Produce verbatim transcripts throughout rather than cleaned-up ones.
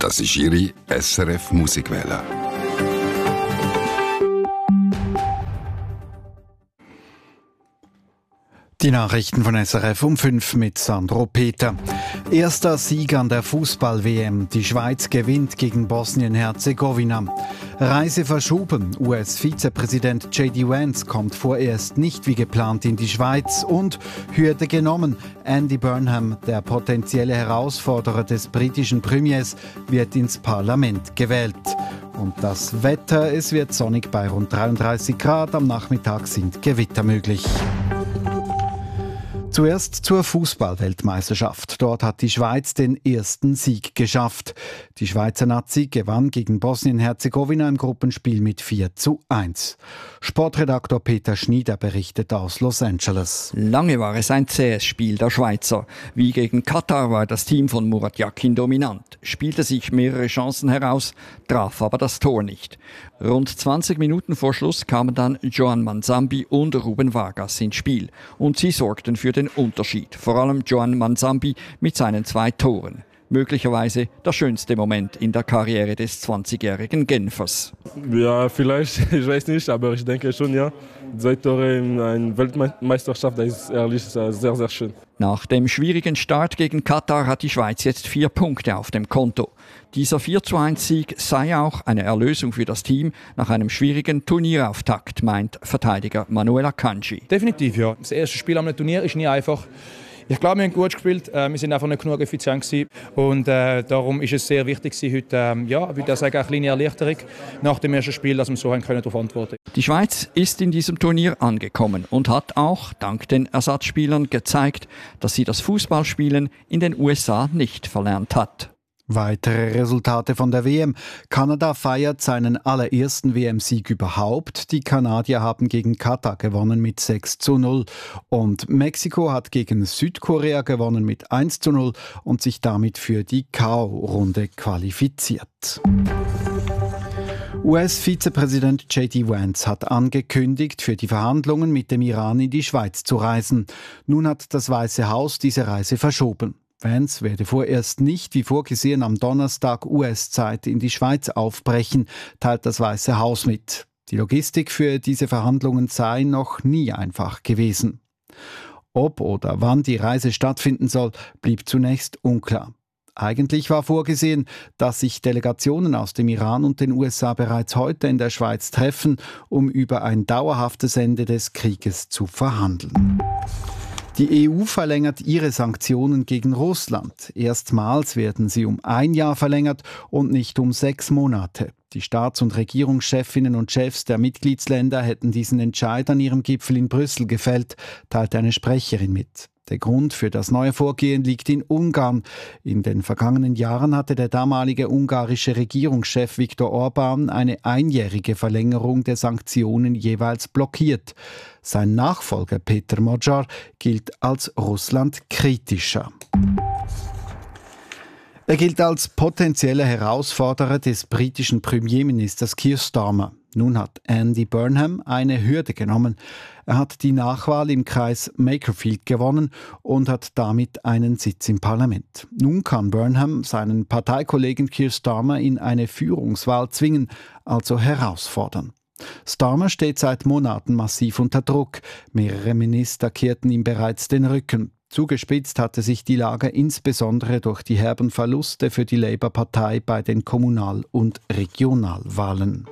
Das ist Ihre S R F Musikwelle. Die Nachrichten von S R F um fünf mit Sandro Peter. Erster Sieg an der Fußball-W M. Die Schweiz gewinnt gegen Bosnien-Herzegowina. Reise verschoben. U S-Vizepräsident J D Vance kommt vorerst nicht wie geplant in die Schweiz. Und Hürde genommen. Andy Burnham, der potenzielle Herausforderer des britischen Premiers, wird ins Parlament gewählt. Und das Wetter, es wird sonnig bei rund dreiunddreißig Grad. Am Nachmittag sind Gewitter möglich. Zuerst zur Fußball-Weltmeisterschaft. Dort hat die Schweiz den ersten Sieg geschafft. Die Schweizer Nazi gewann gegen Bosnien-Herzegowina im Gruppenspiel mit vier zu eins. Sportredaktor Peter Schnieder berichtet aus Los Angeles. Lange war es ein zähes Spiel der Schweizer. Wie gegen Katar war das Team von Murat Yakin dominant, spielte sich mehrere Chancen heraus, traf aber das Tor nicht. Rund zwanzig Minuten vor Schluss kamen dann Joan Manzambi und Ruben Vargas ins Spiel und sie sorgten für den Unterschied. Vor allem Joan Manzambi mit seinen zwei Toren. Möglicherweise der schönste Moment in der Karriere des zwanzigjährigen Genfers. Ja, vielleicht, ich weiß nicht, aber ich denke schon, ja. Zwei Tore in einer Weltmeisterschaft, das ist ehrlich sehr, sehr schön. Nach dem schwierigen Start gegen Katar hat die Schweiz jetzt vier Punkte auf dem Konto. Dieser vier zu eins Sieg sei auch eine Erlösung für das Team nach einem schwierigen Turnierauftakt, meint Verteidiger Manuel Akanji. Definitiv, ja. Das erste Spiel am Turnier ist nie einfach. Ich glaube, wir haben gut gespielt, wir sind einfach nicht genug effizient gewesen. Und äh, darum ist es sehr wichtig heute, ähm, ja, würde ich sagen, eine kleine Erleichterung nach dem ersten Spiel, dass wir so haben können darauf antworten. Die Schweiz ist in diesem Turnier angekommen und hat auch dank den Ersatzspielern gezeigt, dass sie das Fußballspielen in den U S A nicht verlernt hat. Weitere Resultate von der W M. Kanada feiert seinen allerersten W M-Sieg überhaupt. Die Kanadier haben gegen Katar gewonnen mit sechs zu null. Und Mexiko hat gegen Südkorea gewonnen mit eins zu null und sich damit für die K O-Runde qualifiziert. U S-Vizepräsident J D Vance hat angekündigt, für die Verhandlungen mit dem Iran in die Schweiz zu reisen. Nun hat das Weiße Haus diese Reise verschoben. Vance werde vorerst nicht, wie vorgesehen, am Donnerstag U S-Zeit in die Schweiz aufbrechen, teilt das Weiße Haus mit. Die Logistik für diese Verhandlungen sei noch nie einfach gewesen. Ob oder wann die Reise stattfinden soll, blieb zunächst unklar. Eigentlich war vorgesehen, dass sich Delegationen aus dem Iran und den U S A bereits heute in der Schweiz treffen, um über ein dauerhaftes Ende des Krieges zu verhandeln. Die E U verlängert ihre Sanktionen gegen Russland. Erstmals werden sie um ein Jahr verlängert und nicht um sechs Monate. Die Staats- und Regierungschefinnen und Chefs der Mitgliedsländer hätten diesen Entscheid an ihrem Gipfel in Brüssel gefällt, teilte eine Sprecherin mit. Der Grund für das neue Vorgehen liegt in Ungarn. In den vergangenen Jahren hatte der damalige ungarische Regierungschef Viktor Orbán eine einjährige Verlängerung der Sanktionen jeweils blockiert. Sein Nachfolger Peter Magyar gilt als Russland-kritischer. Er gilt als potenzieller Herausforderer des britischen Premierministers Keir Starmer. Nun hat Andy Burnham eine Hürde genommen. Er hat die Nachwahl im Kreis Makerfield gewonnen und hat damit einen Sitz im Parlament. Nun kann Burnham seinen Parteikollegen Keir Starmer in eine Führungswahl zwingen, also herausfordern. Starmer steht seit Monaten massiv unter Druck. Mehrere Minister kehrten ihm bereits den Rücken. Zugespitzt hatte sich die Lage insbesondere durch die herben Verluste für die Labour-Partei bei den Kommunal- und Regionalwahlen.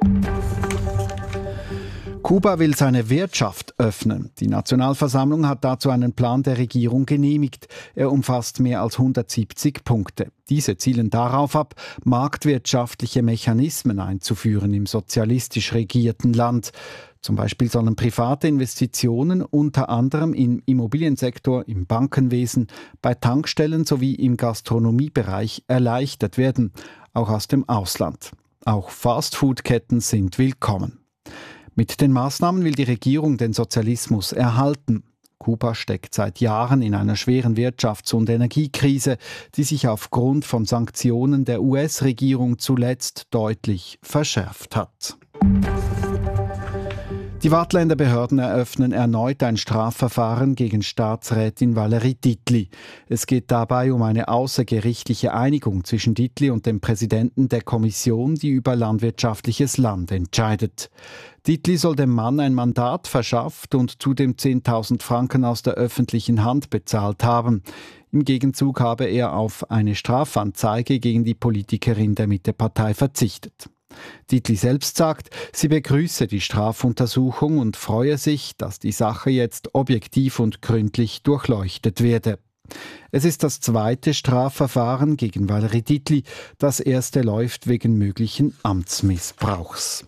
Kuba will seine Wirtschaft öffnen. Die Nationalversammlung hat dazu einen Plan der Regierung genehmigt. Er umfasst mehr als hundertsiebzig Punkte. Diese zielen darauf ab, marktwirtschaftliche Mechanismen einzuführen im sozialistisch regierten Land. Zum Beispiel sollen private Investitionen unter anderem im Immobiliensektor, im Bankenwesen, bei Tankstellen sowie im Gastronomiebereich erleichtert werden, auch aus dem Ausland. Auch Fastfood-Ketten sind willkommen. Mit den Maßnahmen will die Regierung den Sozialismus erhalten. Kuba steckt seit Jahren in einer schweren Wirtschafts- und Energiekrise, die sich aufgrund von Sanktionen der U S-Regierung zuletzt deutlich verschärft hat. Die Waadtländer Behörden eröffnen erneut ein Strafverfahren gegen Staatsrätin Valérie Dietli. Es geht dabei um eine außergerichtliche Einigung zwischen Dietli und dem Präsidenten der Kommission, die über landwirtschaftliches Land entscheidet. Dietli soll dem Mann ein Mandat verschafft und zudem zehntausend Franken aus der öffentlichen Hand bezahlt haben. Im Gegenzug habe er auf eine Strafanzeige gegen die Politikerin der Mittepartei verzichtet. Dietli selbst sagt, sie begrüße die Strafuntersuchung und freue sich, dass die Sache jetzt objektiv und gründlich durchleuchtet werde. Es ist das zweite Strafverfahren gegen Valérie Dietli. Das erste läuft wegen möglichen Amtsmissbrauchs.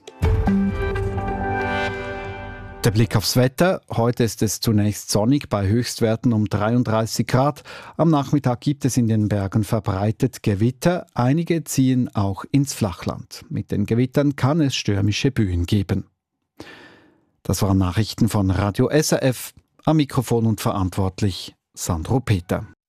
Der Blick aufs Wetter. Heute ist es zunächst sonnig bei Höchstwerten um dreiunddreißig Grad. Am Nachmittag gibt es in den Bergen verbreitet Gewitter. Einige ziehen auch ins Flachland. Mit den Gewittern kann es stürmische Böen geben. Das waren Nachrichten von Radio S R F. Am Mikrofon und verantwortlich Sandro Peter.